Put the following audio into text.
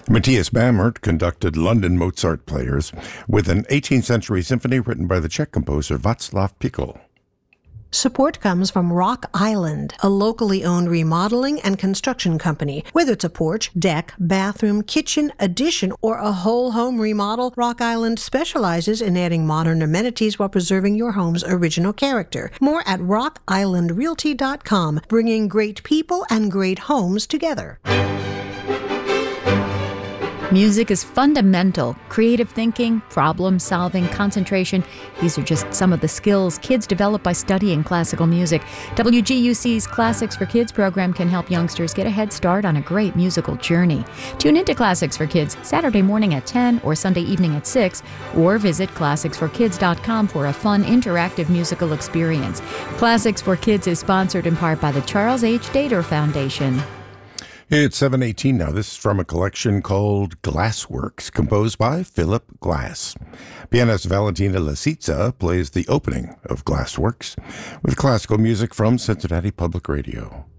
Matthias Bamert conducted London Mozart players with an 18th century symphony written by the Czech composer Václav Pikl. Support comes from Rock Island, a locally owned remodeling and construction company. Whether it's a porch, deck, bathroom, kitchen, addition, or a whole home remodel, Rock Island specializes in adding modern amenities while preserving your home's original character. More at rockislandrealty.com, bringing great people and great homes together. Music is fundamental. Creative thinking, problem solving, concentration. These are just some of the skills kids develop by studying classical music. WGUC's Classics for Kids program can help youngsters get a head start on a great musical journey. Tune into Classics for Kids Saturday morning at 10 or Sunday evening at 6, or visit classicsforkids.com for a fun, interactive musical experience. Classics for Kids is sponsored in part by the Charles H. Dater Foundation. It's 7:18 now. This is from a collection called Glassworks, composed by Philip Glass. Pianist Valentina Lisitsa plays the opening of Glassworks with classical music from Cincinnati Public Radio.